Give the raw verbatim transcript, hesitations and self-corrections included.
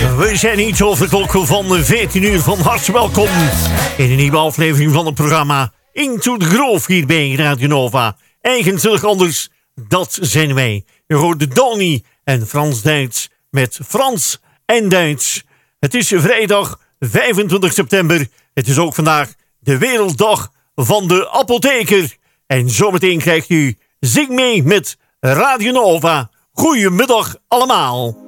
We zijn iets over de klok van veertien uur. Van harte welkom in een nieuwe aflevering van het programma Into the Groove hier bij Radio Nova. Eigenlijk anders, dat zijn wij. Je hoort de Donnie en Frans Duits met Frans en Duits. Het is vrijdag vijfentwintig september. Het is ook vandaag de Werelddag van de Apotheker. En zometeen krijgt u Zing mee met Radio Nova. Goedemiddag allemaal.